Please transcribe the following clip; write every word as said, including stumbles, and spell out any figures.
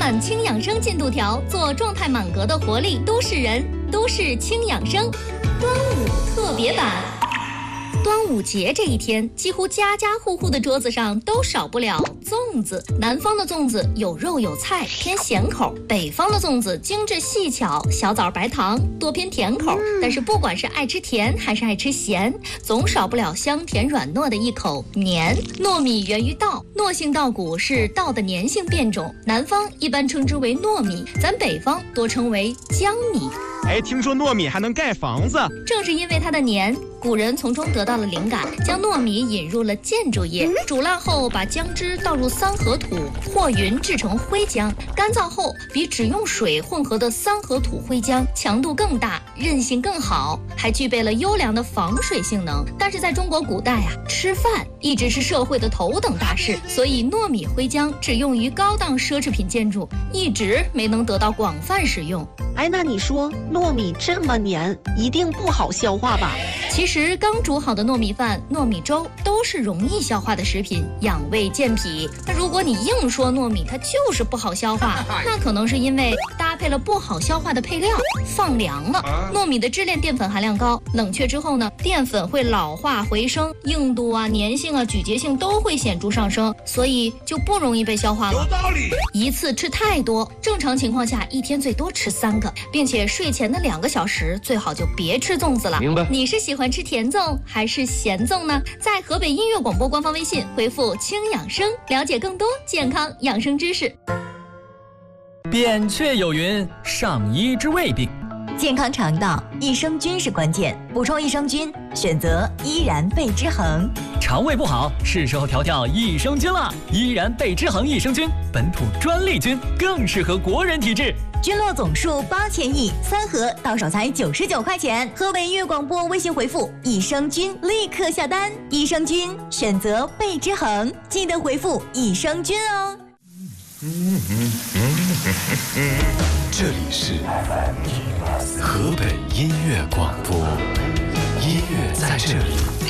满轻养生进度条，做状态满格的活力都市人。都市轻养生，端午特别版。端午节这一天，几乎家家户户的桌子上都少不了粽子。南方的粽子有肉有菜，偏咸口；北方的粽子精致细巧，小枣白糖，多偏甜口。嗯、但是不管是爱吃甜还是爱吃咸，总少不了香甜软糯的一口黏。糯米源于稻，糯性稻谷是稻的粘性变种，南方一般称之为糯米，咱北方多称为江米。 哎，听说糯米还能盖房子， 正是因为它的黏，古人从中得到了灵感，将糯米引入了建筑业。煮烂后，把浆汁倒入三合土和匀制成灰浆，干燥后比只用水混合的三合土灰浆强度更大，韧性更好，还具备了优良的防水性能。但是在中国古代啊，吃饭一直是社会的头等大事，所以糯米灰浆只用于高档奢侈品建筑，一直没能得到广泛使用。 哎，那你说糯米这么黏，一定不好消化吧？ 其实刚煮好的糯米饭、糯米粥都是容易消化的食品，养胃健脾。但如果你硬说糯米它就是不好消化，那可能是因为搭配了不好消化的配料，放凉了。糯米的支链淀粉含量高，冷却之后呢，淀粉会老化回升，硬度啊、粘性啊、咀嚼性都会显著上升，所以就不容易被消化了。 有道理。 一次吃太多，正常情况下一天最多吃三个，并且睡前的两个小时最好就别吃粽子了。 明白？ 你是喜欢吃甜粽还是咸粽呢？在河北音乐广播官方微信回复轻养生，了解更多健康养生知识。 扁鹊有云，上医之未病。 健康肠道，益生菌是关键，补充益生菌，选择依然贝之恒。 肠胃不好，是时候调调益生菌了。依然贝之恒益生菌，本土专利菌，更适合国人体质。 菌落总数八千亿，三盒到手才九十九块钱。河北音乐广播微信回复益生菌，立刻下单。益生菌选择贝之恒，记得回复益生菌哦。 嗯嗯嗯嗯、这里是河北音乐广播，音乐在这里。